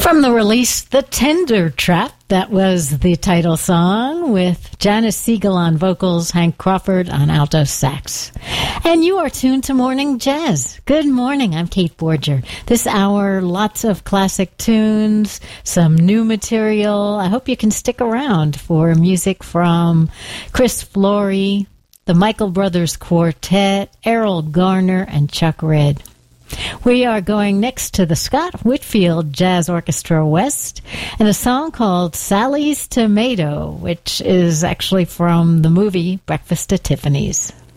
From the release, The Tender Trap, that was the title song with Janice Siegel on vocals, Hank Crawford on alto sax. And you are tuned to Morning Jazz. Good morning, I'm Kate Borger. This hour, lots of classic tunes, some new material. I hope you can stick around for music from Chris Flory, the Michael Brothers Quartet, Errol Garner, and Chuck Redd. We are going next to the Scott Whitfield Jazz Orchestra West and a song called Sally's Tomato, which is actually from the movie Breakfast at Tiffany's.